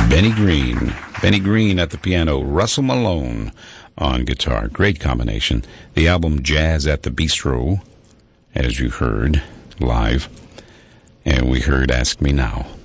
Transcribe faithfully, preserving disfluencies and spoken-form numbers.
Benny Green. Benny Green at the piano, Russell Malone on guitar. Great combination. The album Jazz at the Bistro, as you heard, live. And we heard Ask Me Now.